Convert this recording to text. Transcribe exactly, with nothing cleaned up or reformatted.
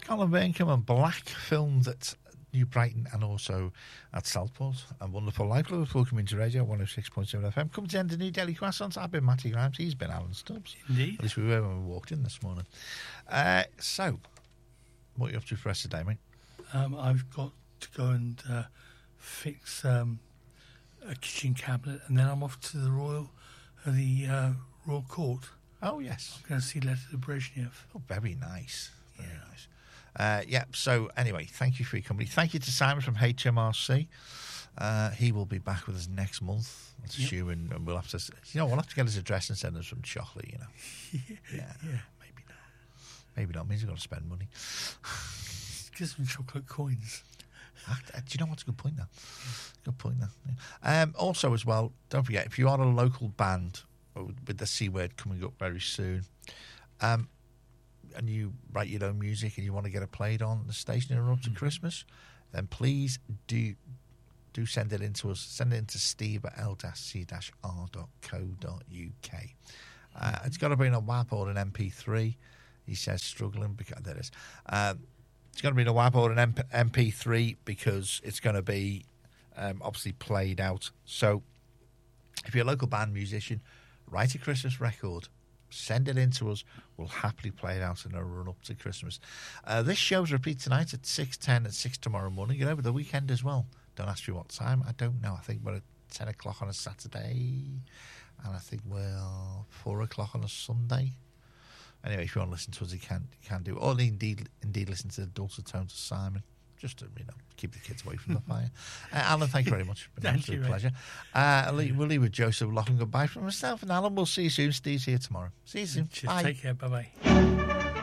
Colin Burncombe and Black, filmed at New Brighton and also at Southport. And Wonderful Life, Liverpool Community Radio, one oh six point seven F M. Come to the end of New Delhi Croissants. I've been Matty Grimes. He's been Alan Stubbs. Indeed. At least we were when we walked in this morning. Uh, so, what are you up to for the rest of the day, mate? Um, I've got to go and uh, fix um, a kitchen cabinet, and then I'm off to the Royal, uh, the uh, Royal Court. Oh, yes. I'm going to see Letter to Brezhnev. Oh, very nice. Very yeah. nice. Uh, yeah, so anyway, thank you for your company. Thank you to Simon from H M R C. Uh, he will be back with us next month, that's yep. assuming, and we'll have to, you know, we'll have to get his address and send us some chocolate, you know. yeah, yeah, yeah. Maybe not. Maybe not. It means we've got to spend money. Get some chocolate coins. Ah, do you know what's a good point now? Good point now. Yeah. Um, also, as well, don't forget, if you are a local band with the C word coming up very soon, um, and you write your own music and you want to get it played on the station in the run up to mm. Christmas, then please do do send it in to us. Send it in to steve at l c r dot co dot u k. Uh, it's got to be in a W A P or an M P three. He says struggling because there it is. Um, it's going to be in a W A P or an M P three because it's going to be um, obviously played out. So if you're a local band musician, write a Christmas record. Send it in to us. We'll happily play it out in a run up to Christmas. Uh, this show's repeat tonight at six ten, at six tomorrow morning, and over the weekend as well. Don't ask me what time. I don't know. I think we're at ten o'clock on a Saturday, and I think we're four o'clock on a Sunday. Anyway, if you want to listen to us, you can, you can do it. Or indeed, indeed listen to the dulcet tones of Simon. Just to, you know, keep the kids away from the fire. Uh, Alan, thank you very much. It's been an absolute pleasure. Uh, we'll leave with Joseph Lock and goodbye from myself and Alan. We'll see you soon. Steve's here tomorrow. See you soon. Cheers. Bye. Take care. Bye-bye.